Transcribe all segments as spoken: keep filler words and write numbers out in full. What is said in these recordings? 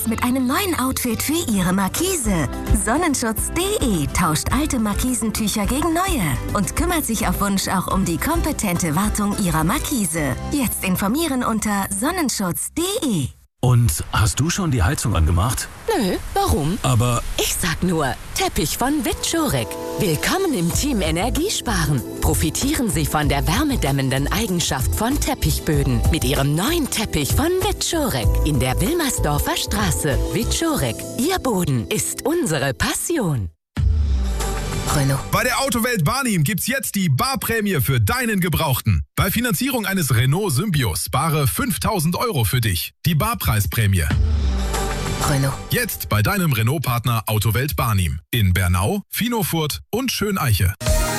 mit einem neuen Outfit für Ihre Markise. Sonnenschutz punkt de tauscht alte Markisentücher gegen neue und kümmert sich auf Wunsch auch um die kompetente Wartung Ihrer Markise. Jetzt informieren unter sonnenschutz punkt de. Und hast du schon die Heizung angemacht? Nö, warum? Aber Ich sag nur, Teppich von Witschorek. Willkommen im Team Energiesparen. Profitieren Sie von der wärmedämmenden Eigenschaft von Teppichböden mit Ihrem neuen Teppich von Witschorek in der Wilmersdorfer Straße. Witschorek, Ihr Boden ist unsere Passion. Renault. Bei der Autowelt Barnim gibt's jetzt die Barprämie für deinen Gebrauchten. Bei Finanzierung eines Renault Symbio spare fünftausend Euro für dich. Die Barpreisprämie. Renault. Jetzt bei deinem Renault-Partner Autowelt Barnim. In Bernau, Finofurt und Schöneiche.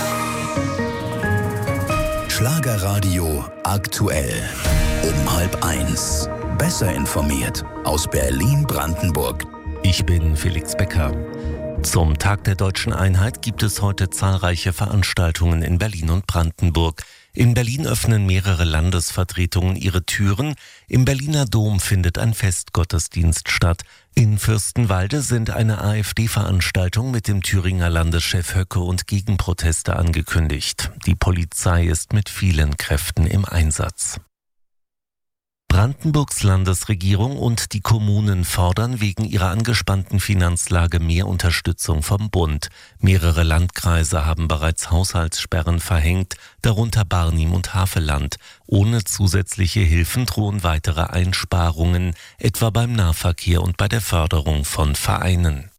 Schlagerradio aktuell. Um halb eins. Besser informiert aus Berlin-Brandenburg. Ich bin Felix Becker. Zum Tag der Deutschen Einheit gibt es heute zahlreiche Veranstaltungen in Berlin und Brandenburg. In Berlin öffnen mehrere Landesvertretungen ihre Türen. Im Berliner Dom findet ein Festgottesdienst statt. In Fürstenwalde sind eine AfD-Veranstaltung mit dem Thüringer Landeschef Höcke und Gegenproteste angekündigt. Die Polizei ist mit vielen Kräften im Einsatz. Brandenburgs Landesregierung und die Kommunen fordern wegen ihrer angespannten Finanzlage mehr Unterstützung vom Bund. Mehrere Landkreise haben bereits Haushaltssperren verhängt, darunter Barnim und Havelland. Ohne zusätzliche Hilfen drohen weitere Einsparungen, etwa beim Nahverkehr und bei der Förderung von Vereinen.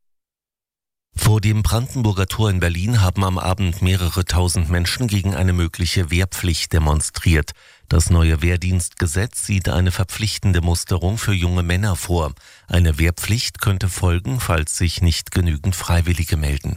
Vor dem Brandenburger Tor in Berlin haben am Abend mehrere tausend Menschen gegen eine mögliche Wehrpflicht demonstriert. Das neue Wehrdienstgesetz sieht eine verpflichtende Musterung für junge Männer vor. Eine Wehrpflicht könnte folgen, falls sich nicht genügend Freiwillige melden.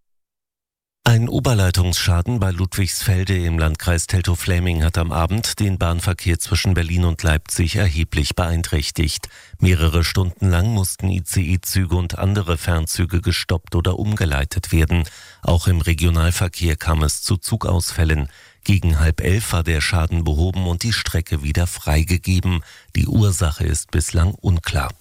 Ein Oberleitungsschaden bei Ludwigsfelde im Landkreis Teltow-Fläming hat am Abend den Bahnverkehr zwischen Berlin und Leipzig erheblich beeinträchtigt. Mehrere Stunden lang mussten I C E-Züge und andere Fernzüge gestoppt oder umgeleitet werden. Auch im Regionalverkehr kam es zu Zugausfällen. Gegen halb elf war der Schaden behoben und die Strecke wieder freigegeben. Die Ursache ist bislang unklar.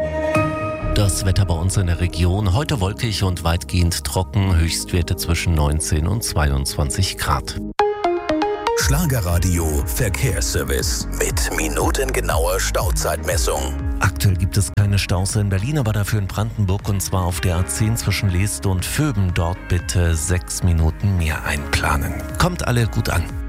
Das Wetter bei uns in der Region, heute wolkig und weitgehend trocken, Höchstwerte zwischen neunzehn und zweiundzwanzig Grad. Schlagerradio Verkehrsservice mit minutengenauer Stauzeitmessung. Aktuell gibt es keine Staus in Berlin, aber dafür in Brandenburg, und zwar auf der A zehn zwischen Leest und Vöben. Dort bitte sechs Minuten mehr einplanen. Kommt alle gut an.